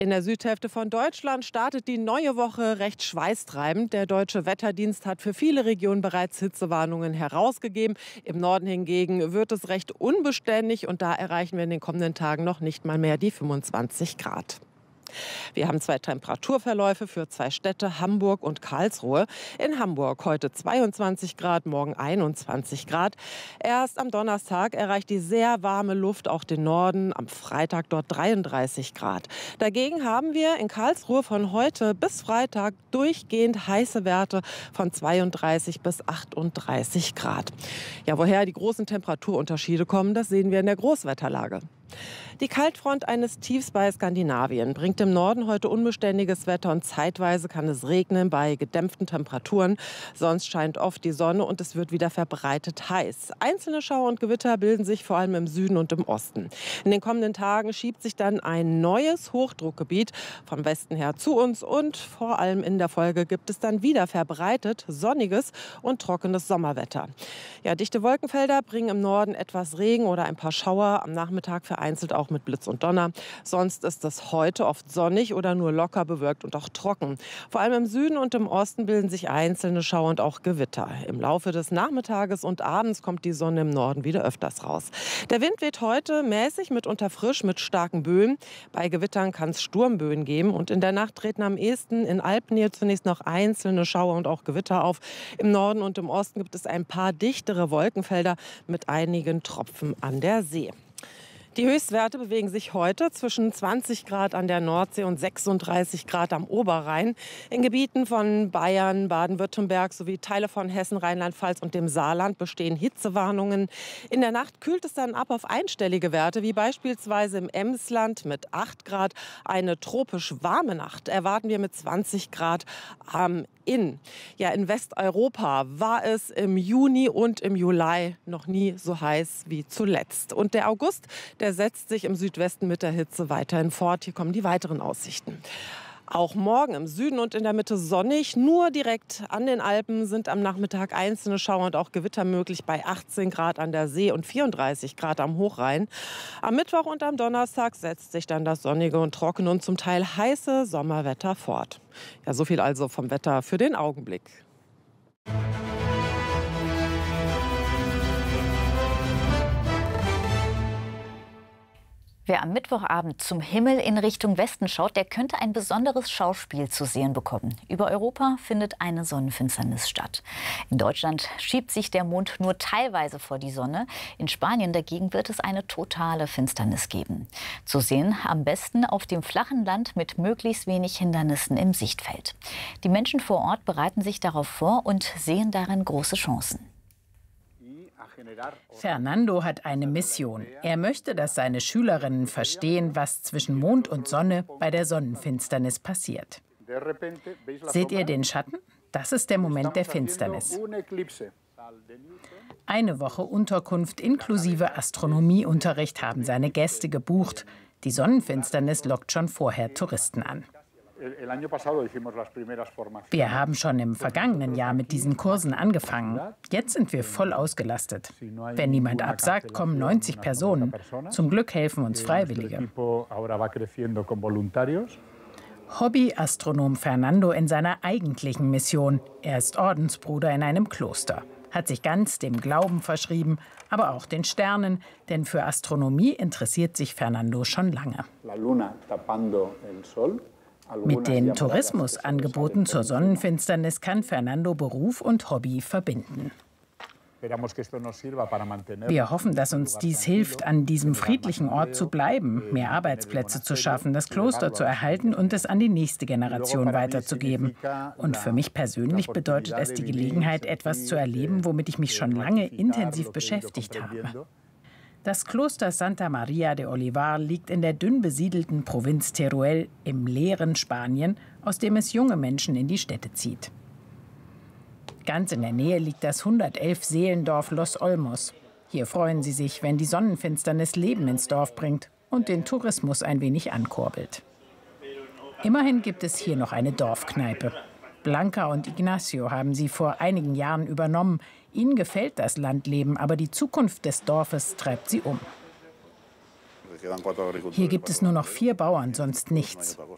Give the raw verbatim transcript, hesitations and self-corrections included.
In der Südhälfte von Deutschland startet die neue Woche recht schweißtreibend. Der Deutsche Wetterdienst hat für viele Regionen bereits Hitzewarnungen herausgegeben. Im Norden hingegen wird es recht unbeständig und da erreichen wir in den kommenden Tagen noch nicht mal mehr die fünfundzwanzig Grad. Wir haben zwei Temperaturverläufe für zwei Städte, Hamburg und Karlsruhe. In Hamburg heute zweiundzwanzig Grad, morgen einundzwanzig Grad. Erst am Donnerstag erreicht die sehr warme Luft auch den Norden, am Freitag dort dreiunddreißig Grad. Dagegen haben wir in Karlsruhe von heute bis Freitag durchgehend heiße Werte von zweiunddreißig bis achtunddreißig Grad. Ja, woher die großen Temperaturunterschiede kommen, das sehen wir in der Großwetterlage. Die Kaltfront eines Tiefs bei Skandinavien bringt im Norden heute unbeständiges Wetter und zeitweise kann es regnen bei gedämpften Temperaturen. Sonst scheint oft die Sonne und es wird wieder verbreitet heiß. Einzelne Schauer und Gewitter bilden sich vor allem im Süden und im Osten. In den kommenden Tagen schiebt sich dann ein neues Hochdruckgebiet vom Westen her zu uns und vor allem in der Folge gibt es dann wieder verbreitet sonniges und trockenes Sommerwetter. Ja, dichte Wolkenfelder bringen im Norden etwas Regen oder ein paar Schauer, am Nachmittag vereinzelt auch mit Blitz und Donner. Sonst ist es heute oft sonnig oder nur locker bewölkt und auch trocken. Vor allem im Süden und im Osten bilden sich einzelne Schauer und auch Gewitter. Im Laufe des Nachmittages und Abends kommt die Sonne im Norden wieder öfters raus. Der Wind weht heute mäßig, mitunter frisch mit starken Böen. Bei Gewittern kann es Sturmböen geben und in der Nacht treten am ehesten in Alpennähe zunächst noch einzelne Schauer und auch Gewitter auf. Im Norden und im Osten gibt es ein paar dichtere Wolkenfelder mit einigen Tropfen an der See. Die Höchstwerte bewegen sich heute zwischen zwanzig Grad an der Nordsee und sechsunddreißig Grad am Oberrhein. In Gebieten von Bayern, Baden-Württemberg sowie Teile von Hessen, Rheinland-Pfalz und dem Saarland bestehen Hitzewarnungen. In der Nacht kühlt es dann ab auf einstellige Werte, wie beispielsweise im Emsland mit acht Grad. Eine tropisch warme Nacht erwarten wir mit zwanzig Grad am Inn. Ja, in Westeuropa war es im Juni und im Juli noch nie so heiß wie zuletzt. Und der August, der setzt sich im Südwesten mit der Hitze weiterhin fort. Hier kommen die weiteren Aussichten. Auch morgen im Süden und in der Mitte sonnig. Nur direkt an den Alpen sind am Nachmittag einzelne Schauer und auch Gewitter möglich bei achtzehn Grad an der See und vierunddreißig Grad am Hochrhein. Am Mittwoch und am Donnerstag setzt sich dann das sonnige und trockene und zum Teil heiße Sommerwetter fort. Ja, so viel also vom Wetter für den Augenblick. Wer am Mittwochabend zum Himmel in Richtung Westen schaut, der könnte ein besonderes Schauspiel zu sehen bekommen. Über Europa findet eine Sonnenfinsternis statt. In Deutschland schiebt sich der Mond nur teilweise vor die Sonne. In Spanien dagegen wird es eine totale Finsternis geben. Zu sehen am besten auf dem flachen Land mit möglichst wenig Hindernissen im Sichtfeld. Die Menschen vor Ort bereiten sich darauf vor und sehen darin große Chancen. Fernando hat eine Mission. Er möchte, dass seine Schülerinnen verstehen, was zwischen Mond und Sonne bei der Sonnenfinsternis passiert. Seht ihr den Schatten? Das ist der Moment der Finsternis. Eine Woche Unterkunft inklusive Astronomieunterricht haben seine Gäste gebucht. Die Sonnenfinsternis lockt schon vorher Touristen an. Wir haben schon im vergangenen Jahr mit diesen Kursen angefangen. Jetzt sind wir voll ausgelastet. Wenn niemand absagt, kommen neunzig Personen. Zum Glück helfen uns Freiwillige. Hobby-Astronom Fernando in seiner eigentlichen Mission. Er ist Ordensbruder in einem Kloster. Hat sich ganz dem Glauben verschrieben, aber auch den Sternen. Denn für Astronomie interessiert sich Fernando schon lange. Mit den Tourismusangeboten zur Sonnenfinsternis kann Fernando Beruf und Hobby verbinden. Wir hoffen, dass uns dies hilft, an diesem friedlichen Ort zu bleiben, mehr Arbeitsplätze zu schaffen, das Kloster zu erhalten und es an die nächste Generation weiterzugeben. Und für mich persönlich bedeutet es die Gelegenheit, etwas zu erleben, womit ich mich schon lange intensiv beschäftigt habe. Das Kloster Santa Maria de Olivar liegt in der dünn besiedelten Provinz Teruel im leeren Spanien, aus dem es junge Menschen in die Städte zieht. Ganz in der Nähe liegt das hundertelf Seelendorf Los Olmos. Hier freuen sie sich, wenn die Sonnenfinsternis Leben ins Dorf bringt und den Tourismus ein wenig ankurbelt. Immerhin gibt es hier noch eine Dorfkneipe. Blanca und Ignacio haben sie vor einigen Jahren übernommen. Ihnen gefällt das Landleben, aber die Zukunft des Dorfes treibt sie um. Hier gibt es nur noch vier Bauern, sonst nichts.